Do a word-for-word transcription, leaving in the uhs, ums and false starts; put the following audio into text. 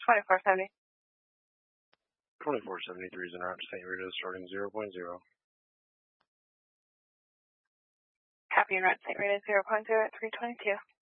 twenty-four seventy. twenty-four seventy-three is en route to Saint Rita starting zero point zero. Copy en route to Saint Rita zero point zero at three twenty-two.